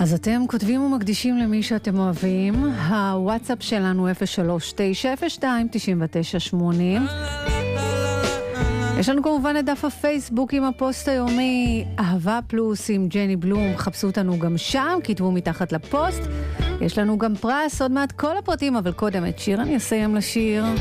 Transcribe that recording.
אז אתם כותבים ומקדישים למי שאתם אוהבים. הוואטסאפ שלנו 03-902-9980. יש לנו כמובן את דף הפייסבוק עם הפוסט היומי אהבה פלוס עם ג'ני בלום. חפשו אותנו גם שם, כתבו מתחת לפוסט. יש לנו גם פרס, עוד מעט כל הפרטים, אבל קודם את שיר אני אסיים לשיר.